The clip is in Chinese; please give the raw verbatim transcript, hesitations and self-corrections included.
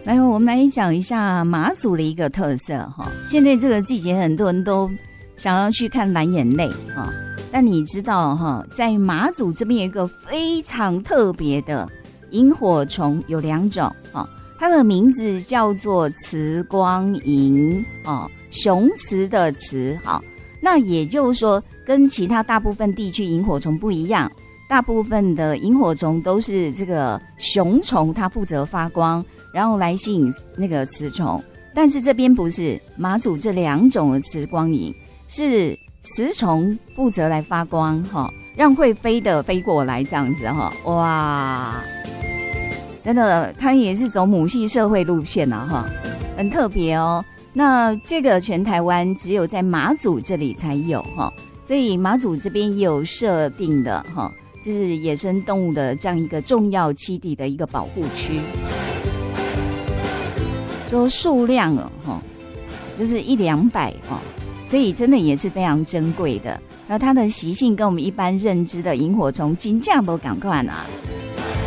来，我们来讲一下马祖的一个特色哈。现在这个季节，很多人都想要去看蓝眼泪哈。但你知道哈，在马祖这边有一个非常特别的萤火虫，有两种哈。它的名字叫做慈光萤哦，雄雌的雌哈。那也就是说，跟其他大部分地区萤火虫不一样，大部分的萤火虫都是这个雄虫，它负责发光，然后来吸引那个雌虫。但是这边不是，马祖这两种的慈光萤是雌虫负责来发光哈，让会飞的飞过来这样子哈，哇！真的，它也是走母系社会路线啊哈，很特别哦。那这个全台湾只有在马祖这里才有哈，所以马祖这边也有设定的哈，就是野生动物的这样一个重要栖地的一个保护区。说数量哦哈，就是一两百哦，所以真的也是非常珍贵的。那它的习性跟我们一般认知的萤火虫真的不同款啊。